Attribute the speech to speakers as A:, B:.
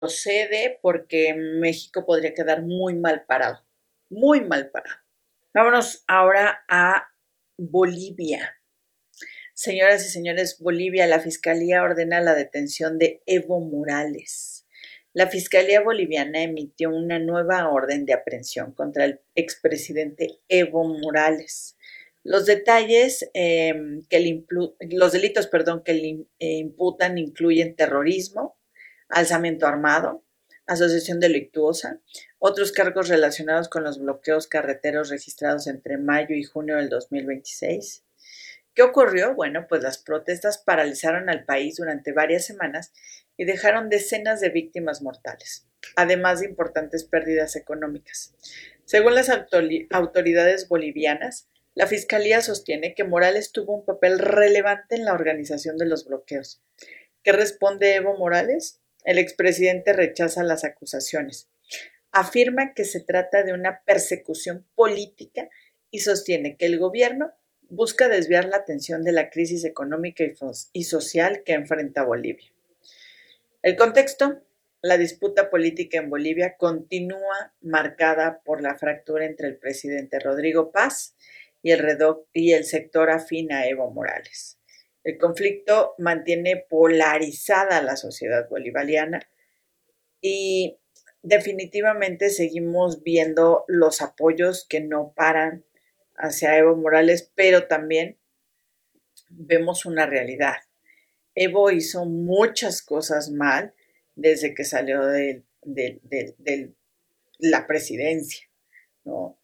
A: procede porque México podría quedar muy mal parado, muy mal parado. Vámonos ahora a Bolivia. Señoras y señores, Bolivia, la Fiscalía ordena la detención de Evo Morales. La Fiscalía Boliviana emitió una nueva orden de aprehensión contra el expresidente Evo Morales. Los detalles los delitos, que le imputan incluyen terrorismo, alzamiento armado, asociación delictuosa, otros cargos relacionados con los bloqueos carreteros registrados entre mayo y junio del 2026. ¿Qué ocurrió? Bueno, pues las protestas paralizaron al país durante varias semanas y dejaron decenas de víctimas mortales, además de importantes pérdidas económicas. Según las autoridades bolivianas, la Fiscalía sostiene que Morales tuvo un papel relevante en la organización de los bloqueos. ¿Qué responde Evo Morales? El expresidente rechaza las acusaciones. Afirma que se trata de una persecución política y sostiene que el gobierno busca desviar la atención de la crisis económica y social que enfrenta Bolivia. El contexto: la disputa política en Bolivia continúa marcada por la fractura entre el presidente Rodrigo Paz y el sector afín a Evo Morales. El conflicto mantiene polarizada a la sociedad bolivariana y definitivamente seguimos viendo los apoyos que no paran hacia Evo Morales, pero también vemos una realidad. Evo hizo muchas cosas mal desde que salió de la presidencia, ¿no?